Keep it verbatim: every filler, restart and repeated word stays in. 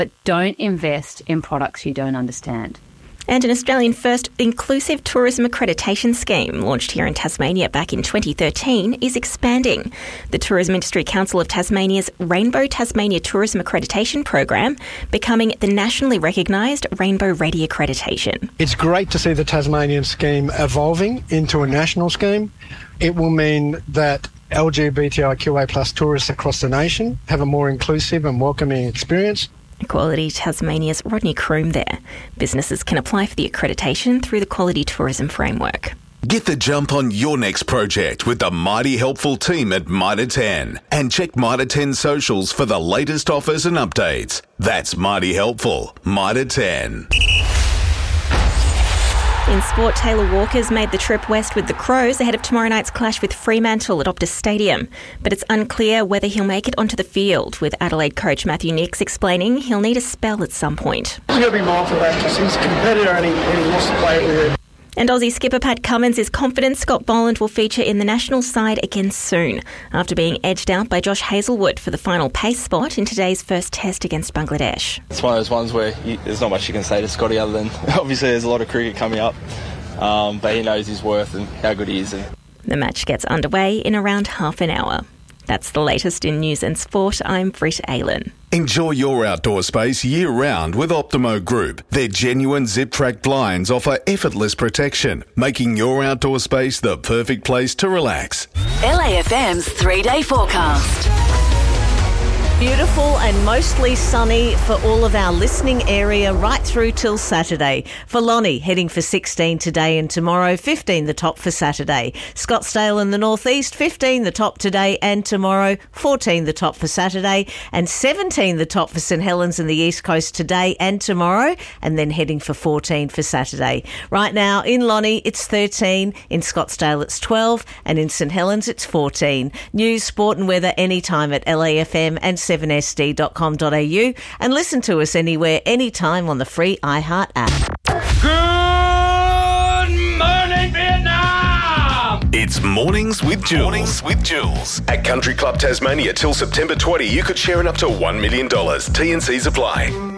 but don't invest in products you don't understand. And an Australian-first inclusive tourism accreditation scheme launched here in Tasmania back in twenty thirteen is expanding. The Tourism Industry Council of Tasmania's Rainbow Tasmania Tourism Accreditation Program becoming the nationally recognised Rainbow Ready accreditation. It's great to see the Tasmanian scheme evolving into a national scheme. It will mean that L G B T I Q A plus tourists across the nation have a more inclusive and welcoming experience. Quality Tasmania's Rodney Croom there. Businesses can apply for the accreditation through the Quality Tourism Framework. Get the jump on your next project with the mighty helpful team at Mitre ten. And check Mitre ten socials for the latest offers and updates. That's mighty helpful. Mitre ten. In sport, Taylor Walker's made the trip west with the Crows ahead of tomorrow night's clash with Fremantle at Optus Stadium. But it's unclear whether he'll make it onto the field, with Adelaide coach Matthew Nicks explaining he'll need a spell at some point. He's got to be mindful of that because he's a competitor and he, and he wants to play with it. And Aussie skipper Pat Cummins is confident Scott Boland will feature in the national side again soon, after being edged out by Josh Hazlewood for the final pace spot in today's first test against Bangladesh. It's one of those ones where you, there's not much you can say to Scotty other than obviously there's a lot of cricket coming up, um, but he knows his worth and how good he is. And the match gets underway in around half an hour. That's the latest in news and sport. I'm Britt Aylan. Enjoy your outdoor space year-round with Optimo Group. Their genuine zip-track blinds offer effortless protection, making your outdoor space the perfect place to relax. L A F M's three-day forecast. Beautiful and mostly sunny for all of our listening area right through till Saturday. For Lonnie, heading for sixteen today and tomorrow, fifteen the top for Saturday. Scottsdale in the northeast, fifteen the top today and tomorrow, fourteen the top for Saturday, and seventeen the top for St Helens in the east coast today and tomorrow, and then heading for fourteen for Saturday. Right now in Lonnie, it's thirteen, in Scottsdale it's twelve, and in St Helens it's fourteen. News, sport and weather anytime at L A F M and seven S D dot com dot A U, and listen to us anywhere, anytime on the free iHeart app. Good morning, Vietnam! It's Mornings with Jules. Mornings with Jules. At Country Club Tasmania till September twentieth, you could share in up to one million dollars. T and C's apply.